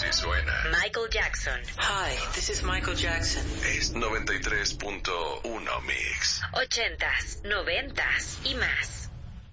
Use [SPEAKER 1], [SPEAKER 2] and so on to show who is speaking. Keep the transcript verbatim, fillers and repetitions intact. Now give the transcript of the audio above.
[SPEAKER 1] Si suena
[SPEAKER 2] Michael Jackson.
[SPEAKER 3] Hi, this is Michael Jackson.
[SPEAKER 1] Es noventa y tres punto uno Mix.
[SPEAKER 2] Ochentas, noventas y más.